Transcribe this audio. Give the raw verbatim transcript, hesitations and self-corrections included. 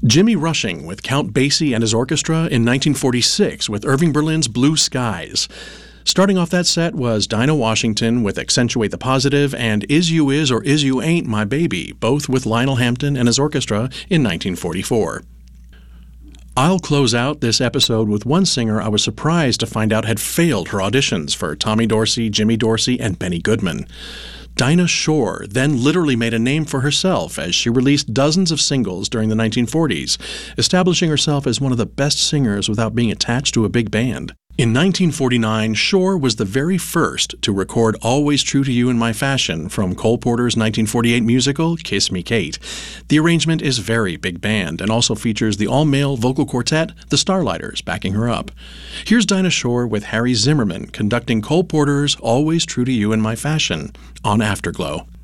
Jimmy Rushing with Count Basie and his orchestra in nineteen forty-six with Irving Berlin's Blue Skies. Starting off that set was Dinah Washington with Accentuate the Positive and Is You Is or Is You Ain't My Baby, both with Lionel Hampton and his orchestra in nineteen forty-four. I'll close out this episode with one singer I was surprised to find out had failed her auditions for Tommy Dorsey, Jimmy Dorsey, and Benny Goodman. Dinah Shore then literally made a name for herself as she released dozens of singles during the nineteen forties, establishing herself as one of the best singers without being attached to a big band. In nineteen forty-nine, Shore was the very first to record Always True to You in My Fashion from Cole Porter's nineteen forty-eight musical Kiss Me Kate. The arrangement is very big band and also features the all-male vocal quartet, the Starlighters, backing her up. Here's Dinah Shore with Harry Zimmerman conducting Cole Porter's Always True to You in My Fashion on Afterglow.